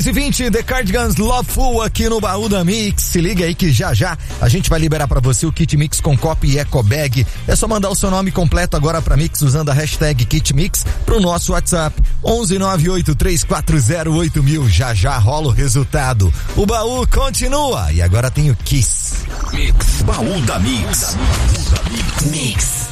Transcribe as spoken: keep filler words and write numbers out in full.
e vinte, The Cardigans Loveful aqui no Baú da Mix. Se liga aí que já já a gente vai liberar pra você o Kit Mix com copo e eco bag. É só mandar o seu nome completo agora pra Mix usando a hashtag Kit Mix pro nosso WhatsApp onze nove oito três quatro zero oito mil. Já já rola o resultado. O baú continua e agora tem o Kiss. Mix, Baú da Mix. Mix.